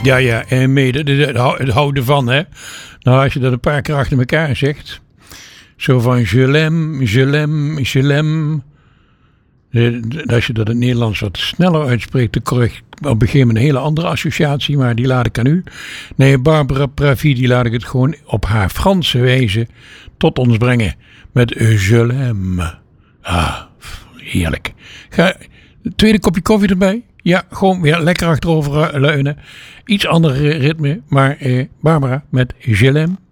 Ja, en mede, het houden van, hè. Nou, als je dat een paar keer achter elkaar zegt. Zo van je l'aime. Als je dat in het Nederlands wat sneller uitspreekt, dan krijg ik op een gegeven moment een hele andere associatie, maar die laat ik aan u. Nee, Barbara Pravi, die laat ik het gewoon op haar Franse wijze tot ons brengen. Met je l'aime. Ah, heerlijk. Tweede kopje koffie erbij. Ja, gewoon weer lekker achterover leunen. Iets ander ritme, maar Barbara met je l'aime.